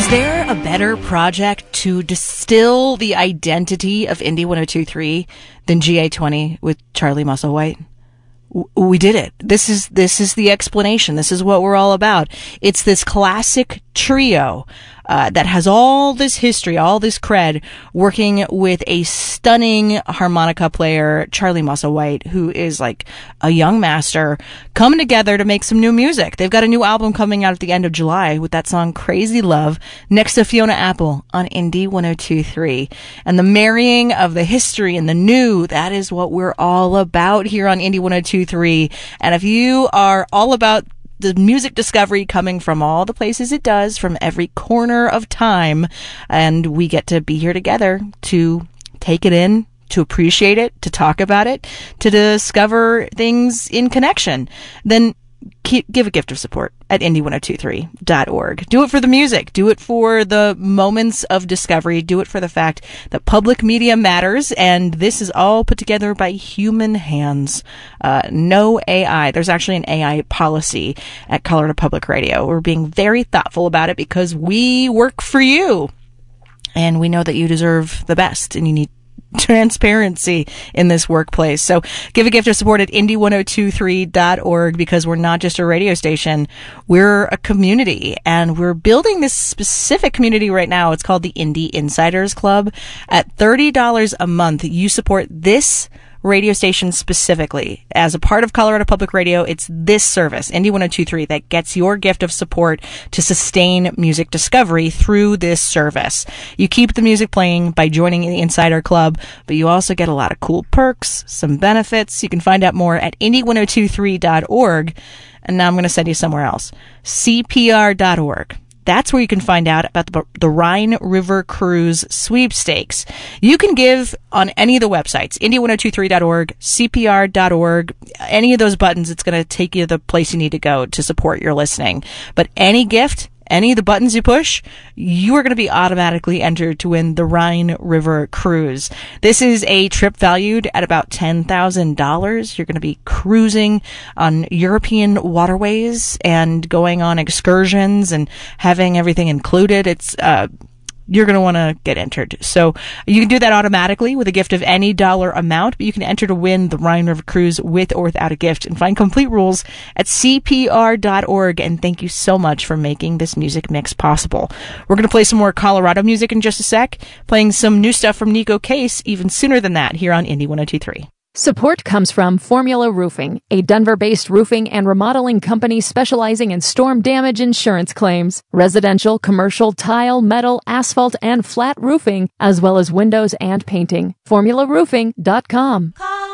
Is there a better project to distill the identity of Indie 102.3 than GA20 with Charlie Musselwhite? We did it. This is the explanation. This is what we're all about. It's this classic trio that has all this history, all this cred, working with a stunning harmonica player, Charlie Musselwhite, who is like a young master, coming together to make some new music. They've got a new album coming out at the end of July with that song Crazy Love next to Fiona Apple on Indie 102.3. And the marrying of the history and the new, that is what we're all about here on Indie 102.3. And if you are all about the music discovery coming from all the places it does, from every corner of time, and we get to be here together to take it in, to appreciate it, to talk about it, to discover things in connection, then give a gift of support at indie1023.org. Do it for the music. Do it for the moments of discovery. Do it for the fact that public media matters, and this is all put together by human hands. No AI. There's actually an AI policy at Colorado Public Radio. We're being very thoughtful about it because we work for you, and we know that you deserve the best, and you need transparency in this workplace. So give a gift of support at indie1023.org, because we're not just a radio station, we're a community, and we're building this specific community right now. It's called the Indie Insiders Club. At $30 a month, you support this radio station specifically. As a part of Colorado Public Radio, it's this service, Indie 102.3, that gets your gift of support to sustain music discovery through this service. You keep the music playing by joining the Insider Club, but you also get a lot of cool perks, some benefits. You can find out more at indie1023.org. And now I'm going to send you somewhere else. CPR.org. That's where you can find out about the Rhine River Cruise sweepstakes. You can give on any of the websites, indie1023.org, cpr.org, any of those buttons. It's going to take you to the place you need to go to support your listening. But any gift, any of the buttons you push, you are going to be automatically entered to win the Rhine River Cruise. This is a trip valued at about $10,000. You're going to be cruising on European waterways and going on excursions and having everything included. It's you're going to want to get entered. So you can do that automatically with a gift of any dollar amount, but you can enter to win the Rhine River Cruise with or without a gift, and find complete rules at cpr.org. And thank you so much for making this music mix possible. We're going to play some more Colorado music in just a sec, playing some new stuff from Nico Case even sooner than that here on Indie 102.3. Support comes from Formula Roofing, a Denver-based roofing and remodeling company specializing in storm damage insurance claims, residential, commercial, tile, metal, asphalt, and flat roofing, as well as windows and painting. FormulaRoofing.com.